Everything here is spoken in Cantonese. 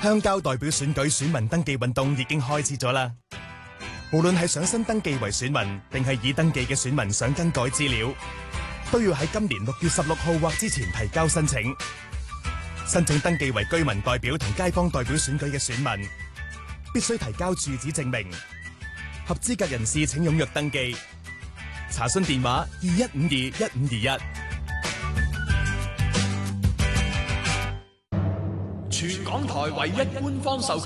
鄉郊代表選舉選民登記運動已經開始咗啦。無論係想新登記為選民，定係已登記嘅選民想更改資料，都要喺今年6月16號或之前提交申請。申請登記為居民代表同街坊代表選舉嘅選民，必須提交住址證明。合資格人士請踴躍登記。查詢電話21521521。 全港台唯一官方授權